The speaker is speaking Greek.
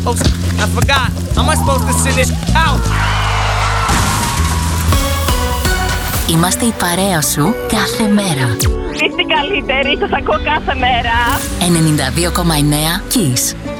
Oh, I forgot. Am I supposed to send this out? Είμαστε η παρέα σου κάθε μέρα. Είστε καλύτεροι, σας ακούω κάθε μέρα. 92,9 Kiss.